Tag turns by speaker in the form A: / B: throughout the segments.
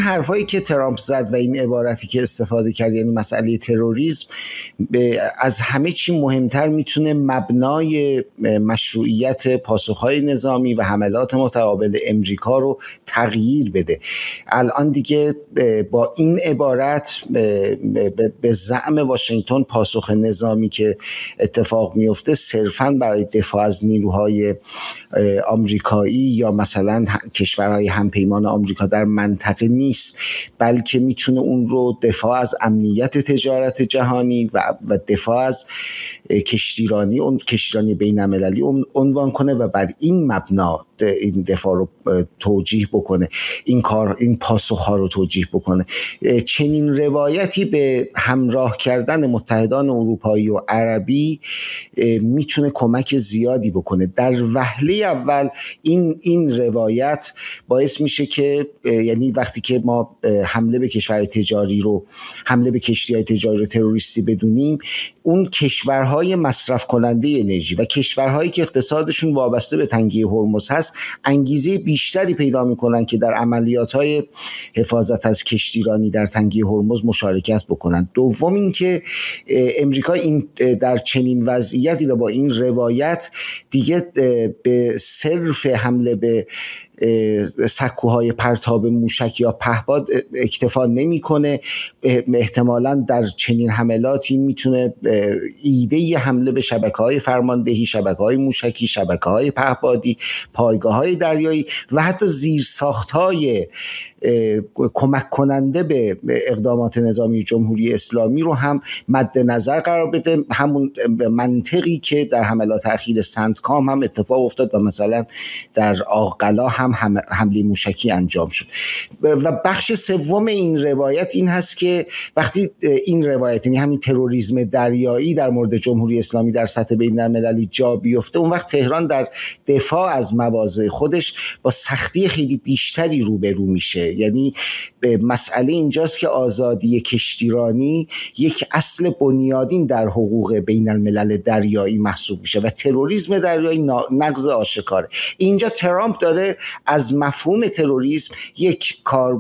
A: حرفایی که ترامپ زد و این عبارتی که استفاده کرد، یعنی مسئله تروریسم، از همه چی مهمتر میتونه مبنای مشروعیت پاسخهای نظامی و حملات متقابل امریکا رو تغییر بده. الان دیگه با این عبارت به زعم واشنگتن پاسخ نظامی که اتفاق میفته صرفاً برای دفاع از نیروهای آمریکایی یا مثلا کشورهای همپیمان آمریکا در منطقه نیست، بلکه میتونه اون رو دفاع از امنیت تجارت جهانی و دفاع از کشتیرانی، اون کشتیرانی بین‌المللی عنوان کنه و بر این مبنا این دفاع رو توجیه بکنه، این پاسخ‌ها رو توجیه بکنه. چنین روایتی به همراه کردن متحدان اروپایی و عربی میتونه کمک زیادی بکنه. در وهله اول این روایت باعث میشه که یعنی وقتی که ما حمله به کشورهای تجاری رو، حمله به کشتی‌های تجاری رو تروریستی بدونیم، اون کشورهای مصرف کننده انرژی و کشورهایی که اقتصادشون وابسته به تنگه هرمز هست انگیزه بیشتری پیدا میکنن که در عملیات‌های حفاظت از کشتیرانی در تنگه هرمز مشارکت بکنن. دوم این که امریکا این در چنین وضعیتی و با این روایت دیگه به صرف حمله به سکوهای پرتاب موشک یا پهپاد اکتفا نمیکنه. احتمالاً در چنین حملاتی میتونه ایده حمله به شبکه‌های فرماندهی، شبکه‌های موشکی، شبکه‌های پهپادی، پایگاه‌های دریایی و حتی زیرساخت‌های کمک کننده به اقدامات نظامی جمهوری اسلامی رو هم مد نظر قرار بده. همون منطقی که در حملات اخیر سندکام هم اتفاق افتاد و مثلا در آقلا هم حمله موشکی انجام شد. و بخش سوم این روایت این هست که وقتی این روایت، یعنی همین تروریسم دریایی در مورد جمهوری اسلامی در سطح بین‌المللی جا بیفته، اون وقت تهران در دفاع از مواضع خودش با سختی خیلی بیشتری روبرو میشه. یعنی مسئله اینجاست که آزادی کشتیرانی یک اصل بنیادین در حقوق بین الملل دریایی محسوب میشه و تروریسم دریایی نقض آشکاره. اینجا ترامپ داره از مفهوم تروریسم یک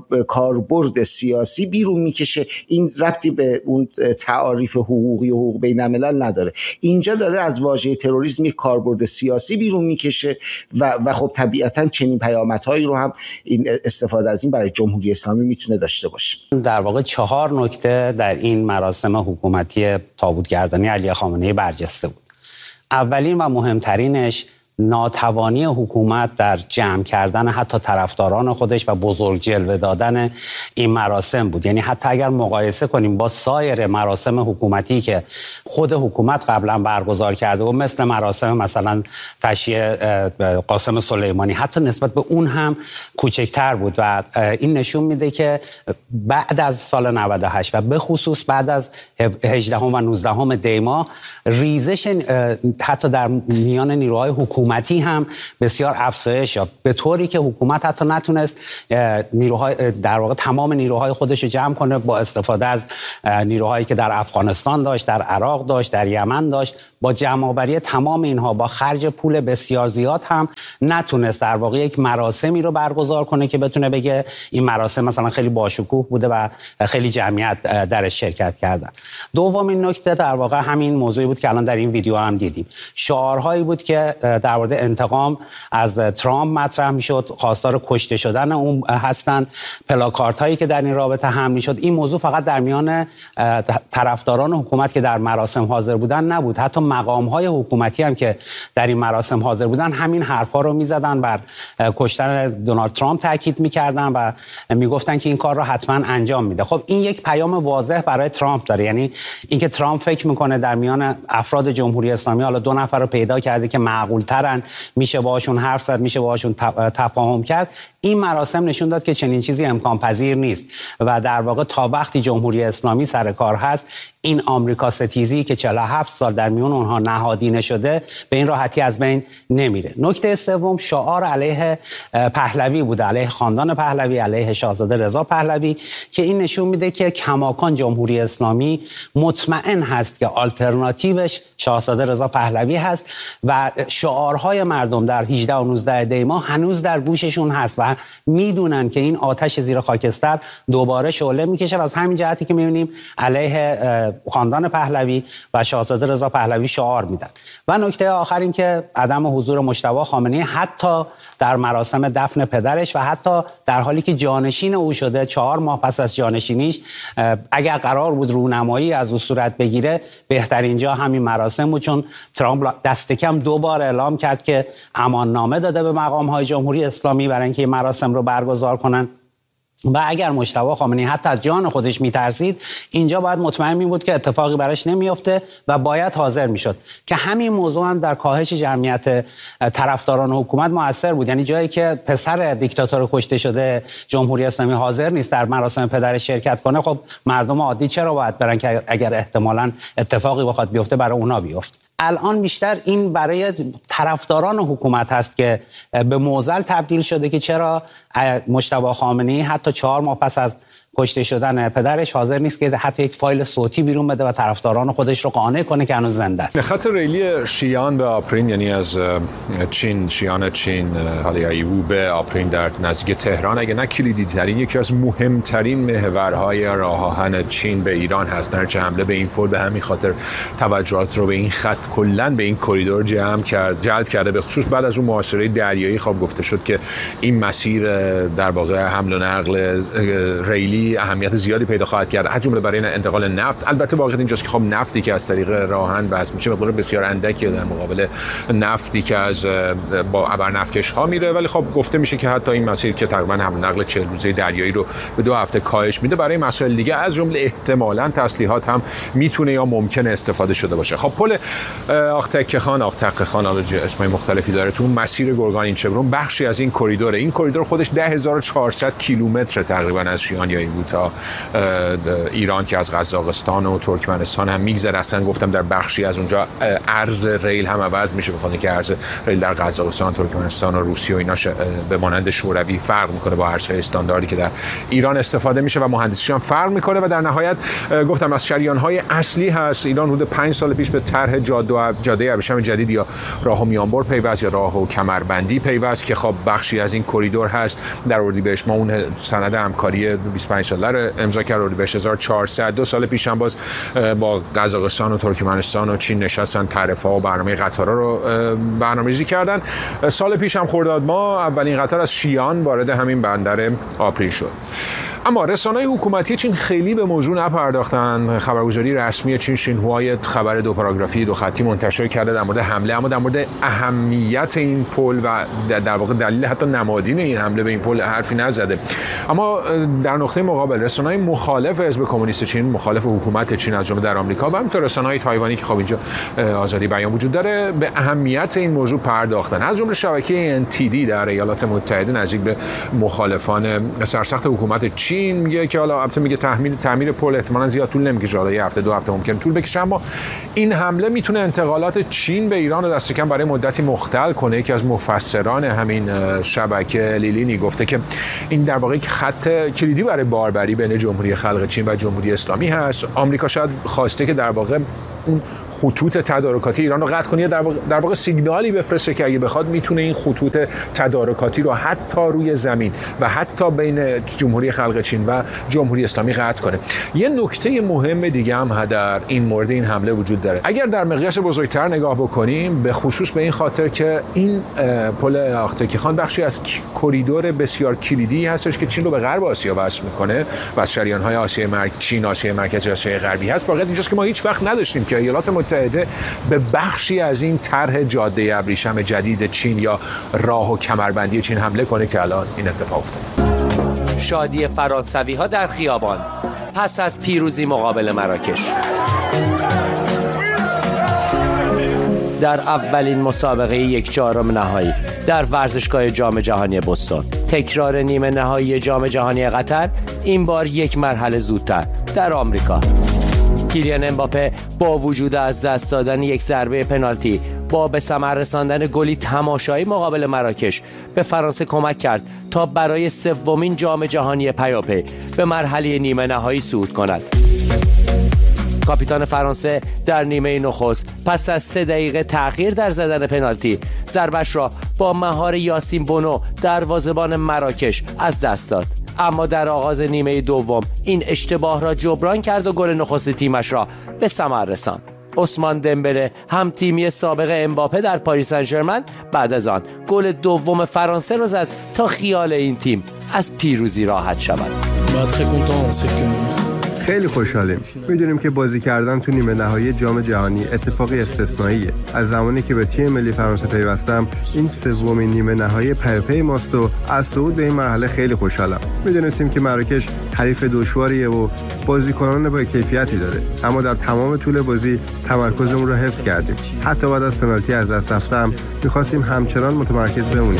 A: کاربرد سیاسی بیرون میکشه. این ربطی به اون تعاریف حقوقی و حقوق بین الملل نداره. اینجا داره از واژه تروریسم یک کاربرد سیاسی بیرون میکشه و خب طبیعتاً چنین پیامدهایی رو هم این استفاده از این برای جمهوری اسلامی میتونه داشته باشه.
B: در واقع 4 نکته در این مراسم حکومتی تابوتگردانی علی خامنه‌ای برجسته بود. اولین و مهمترینش ناتوانی حکومت در جمع کردن حتی طرفداران خودش و بزرگ جلوه دادن این مراسم بود. یعنی حتی اگر مقایسه کنیم با سایر مراسم حکومتی که خود حکومت قبلا برگزار کرده و مثل مراسم مثلا تشییع قاسم سلیمانی، حتی نسبت به اون هم کوچکتر بود و این نشون میده که بعد از سال 98 و به خصوص بعد از 18 و 19 دی ماه ریزش حتی در میان نیروهای حکومتی هم بسیار افزایش یافت، به طوری که حکومت حتی نتونست نیروهای در واقع تمام نیروهای خودش رو جمع کنه با استفاده از نیروهایی که در افغانستان داشت، در عراق داشت، در یمن داشت. با جمع‌آوری تمام اینها با خرج پول بسیار زیاد هم نتونست در واقع یک مراسمی رو برگزار کنه که بتونه بگه این مراسم مثلا خیلی باشکوه بوده و خیلی جمعیت درش شرکت کردن. دومین نکته در واقع همین موضوعی بود که الان در این ویدیو هم دیدیم. شعارهایی بود که در مورد انتقام از ترامپ مطرح میشد، خواستار کشته شدن اون هستند، پلاکارت هایی که در این رابطه حمل میشد. این موضوع فقط در میان طرفداران حکومت که در مراسم حاضر بودن نبود، حتی مقام های حکومتی هم که در این مراسم حاضر بودن همین حرفا رو میزدن، بر کشتن دونالد ترامپ تاکید میکردن و میگفتن که این کار رو حتما انجام میده. خب این یک پیام واضح برای ترامپ داره، یعنی اینکه ترامپ فکر میکنه در میان افراد جمهوری اسلامی حالا 2 نفر رو پیدا کرده که معقول ترن، میشه باهاشون حرف زد، میشه باهاشون تفاهم کرد. این مراسم نشون داد که چنین چیزی امکان پذیر نیست و در واقع تا وقتی جمهوری اسلامی سر کار هست، این آمریکا ستیزی که 47 سال در میون اونها نهادینه شده به این راحتی از بین نمیره. نکته سوم شعار علیه پهلوی بود، علیه خاندان پهلوی، علیه شاهزاده رضا پهلوی، که این نشون میده که کماکان جمهوری اسلامی مطمئن هست که آلترناتیوش شاهزاده رضا پهلوی هست و شعارهای مردم در 18 و 19 دی ماه هنوز در گوششون هست و و میدونن که این آتش زیر خاکستر دوباره شعله میکشه و از همین جهتی که میبینیم علیه خاندان پهلوی و شاهزاده رضا پهلوی شعار میدن. و نکته آخر این که عدم حضور مجتبی خامنه‌ای حتی در مراسم دفن پدرش و حتی در حالی که جانشین او شده 4 ماه پس از جانشینیش، اگر قرار بود رونمایی از او صورت بگیره بهترین جا همین مراسم بود، چون ترامپ دست کم 2 بار اعلام کرد که اماننامه داده به مقام‌های جمهوری اسلامی برای اینکه این مراسم رو برگزار کنن و اگر مجتبی خامنه‌ای حتی از جان خودش میترسید اینجا باید مطمئن می بود که اتفاقی براش نمیفته و باید حاضر میشد، که همین موضوع هم در کاهش جمعیت طرفداران حکومت موثر بود. یعنی جایی که پسر دیکتاتور کشته شده جمهوری اسلامی حاضر نیست در مراسم پدرش شرکت کنه، خب مردم عادی چرا باید برن که اگر احتمالاً اتفاقی بخواد بیفته برای اونا بیفته. الان بیشتر این برای طرفداران حکومت هست که به معضل تبدیل شده که چرا مجتبی خامنه‌ای حتی 4 ماه پس از کشته شدن پدرش حاضر نیست که حتی یک فایل صوتی بیرون بده و طرفداران خودش رو قانع کنه که هنوز زنده است.
C: خط ریلی شیعیان به آپرین، یعنی از چین، شیعیان چین حالا یا ایوو به آپرین در نزدیک تهران، اگه نه کلیدی ترین، یکی از مهمترین محورهای راه آهن چین به ایران هست. درنچه حمله به این پل به همین خاطر توجهات رو به این خط کلا به این کریدور جلب کرده، به خصوص بعد از اون محاصره دریایی. خب گفته شد که این مسیر در واقع حمل و نقل ریلی اهمیت زیادی پیدا خواهد کرد، از جمله برای انتقال نفت. البته واقعیت اینجاست که خب نفتی که از طریق راهن بس میشه مقدار بسیار اندکی در مقابل نفتی که از با ابرنفتکش ها میره، ولی خب گفته میشه که حتی این مسیر که تقریبا حمل نقل 40 روزه دریایی رو به 2 هفته کاهش میده، برای مسائل دیگه از جمله احتمالاً تسلیحات هم میتونه یا ممکنه استفاده شده باشه. خب پل آقتکه خان حالا اسمای مختلفی داره، تو مسیر گرگان چبرون بخشی از این کریدوره. این کریدور خودش 10400 کیلومتر تقریبا از شیان یا ایوو تا ایران که از قزاقستان و ترکمنستان هم میگذره. اصلا گفتم در بخشی از اونجا عرض ریل هم عوض میشه، بخاطر که عرض ریل در قزاقستان، ترکمنستان و روسیه و اینا به مانند شوروی فرق میکنه با عرضهای استانداردی که در ایران استفاده میشه و مهندسیش هم فرق میکنه. و در نهایت گفتم از شریان‌های اصلی هست. ایران حدود 5 سال پیش به طرح جاده ابریشم جدید یا راه و میانبر پیوست یا راه و کمربندی پیوست که خب بخشی از این کریدور هست. در اردیبهشت ما اون سند همکاری 25 ساله رو امضا کرد، اردیبهشت 1400. 2 سال پیش هم باز با قزاقستان و ترکمنستان و چین نشستن طرف‌ها و برنامه قطارها رو برنامه‌ریزی کردن. سال پیش هم خرداد ماه اولین قطار از شیان وارد همین بندر آپرین شد. اما رسانه‌های حکومتی چین خیلی به موضوع نپرداختن. خبرگزاری رسمی چین شینهوا خبر 2 پاراگرافی 2 خطی منتشر کرده در مورد حمله، اما در مورد اهمیت این پل و در واقع دلیل حتی نمادین این حمله به این پل حرفی نزده. اما در نقطه مقابل رسانه‌های مخالف حزب کمونیست چین، مخالف حکومت چین از جمله در آمریکا و همینطور رسانه‌های تایوانی که خب اینجا آزادی بیان وجود داره، به اهمیت این موضوع پرداختن. از جمله شبکه NTD در ایالات متحده نزدیک به مخالفان سرسخت حکومت چین میگه که حالا البته میگه تعمیر پل احتمالاً زیاد طول نمیکشه، حالا 1 هفته 2 هفته ممکن طول بکشه، اما این حمله میتونه انتقالات چین به ایران رو دست کم برای مدتی مختل کنه. یکی از مفسران همین شبکه لیلینی گفته که این در واقع خط کلیدی برای باربری بین جمهوری خلق چین و جمهوری اسلامی هست. آمریکا شاید خواسته که در واقع اون خطوط تدارکاتی ایران رو قطع کنه، در واقع سیگنالی بفرسته که اگه بخواد میتونه این خطوط تدارکاتی رو حتی روی زمین و حتی بین جمهوری خلق چین و جمهوری اسلامی قطع کنه. یه نکته مهم دیگه هم در این مورد این حمله وجود داره. اگر در مقیاس بزرگتر نگاه بکنیم، به خصوص به این خاطر که این پل آقتکه خان بخشی از کریدور بسیار کلیدی هستش که چین رو به غرب آسیا وصل میکنه و از شریان‌های آسیای چین، آسیای مرکزی، آسیای غربی هست. واقعا اینجاست که ما هیچ وقت نداشتیم که ایالات متحده به بخشی از این طرح جاده ابریشم جدید چین یا راه و کمربندی چین حمله کنه که الان این اتفاق افتاد.
D: شادی فرانسوی‌ها در خیابان پس از پیروزی مقابل مراکش. در اولین مسابقه 1/4 نهایی در ورزشگاه جام جهانی بوستون، تکرار نیمه نهایی جام جهانی قطر، این بار 1 مرحله زودتر در آمریکا. کیلیان امباپه با وجود از دست دادن 1 ضربه پنالتی با به ثمر رساندن گلی تماشایی مقابل مراکش به فرانسه کمک کرد تا برای 3مین جام جهانی پیاپی به مرحله نیمه نهایی صعود کند. کاپیتان فرانسه در نیمه نخست پس از 3 دقیقه تأخیر در زدن پنالتی ضربش را با مهار یاسین بونو دروازه‌بان مراکش از دست داد، اما در آغاز نیمه دوم این اشتباه را جبران کرد و گل نخست تیمش را به ثمر رساند. عثمان دمبله هم تیمی سابق امباپه در پاریس سن ژرمن بعد از آن گل دوم فرانسه را زد تا خیال این تیم از پیروزی راحت شود.
E: خیلی خوشحالیم. میدونیم که بازی کردن تو نیمه نهایی جام جهانی اتفاقی استثنائیه. از زمانی که به تیم ملی فرانسه پیوستم این سومین نیمه نهایی پیاپی ماست و از صعود به این مرحله خیلی خوشحالم. میدونستیم که مراکش حریف دشواریه و بازیکنان با کیفیتی داره، اما در تمام طول بازی تمرکزمون رو حفظ کردیم. حتی بعد از پنالتی از دست رفتم می‌خواستیم همچنان متمرکز بمونیم.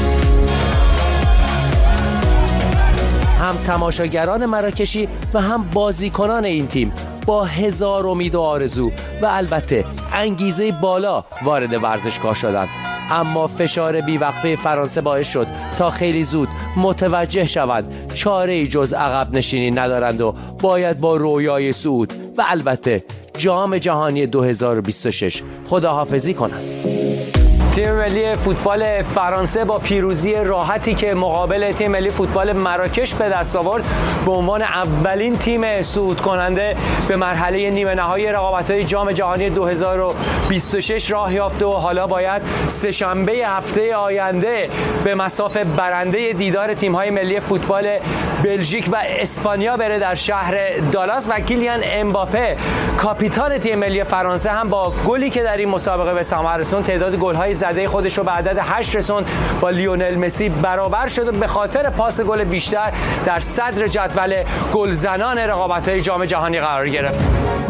D: هم تماشاگران مراکشی و هم بازیکنان این تیم با هزار امید و آرزو و البته انگیزه بالا وارد ورزشگاه شدند، اما فشار بیوقفه فرانسه باعث شد تا خیلی زود متوجه شوند چاره‌ای جز عقب نشینی ندارند و باید با رویای صعود و البته جام جهانی 2026 خداحافظی کنند. تیم ملی فوتبال فرانسه با پیروزی راحتی که مقابل تیم ملی فوتبال مراکش به دست آورد به عنوان اولین تیم صعود کننده به مرحله نیمه نهایی رقابت‌های جام جهانی 2026 راه یافته و حالا باید سه‌شنبه هفته آینده به مصاف برنده دیدار تیم‌های ملی فوتبال بلژیک و اسپانیا بره در شهر دالاس و کیلیان امباپه کاپیتان تیم ملی فرانسه هم با گلی که در این مسابقه به ثمر رسوند تعداد گل‌های زده خودش رو به عدد 8 رسوند، با لیونل مسی برابر شد و به خاطر پاس گل بیشتر در صدر جدول گلزنان رقابت‌های جام جهانی قرار گرفت.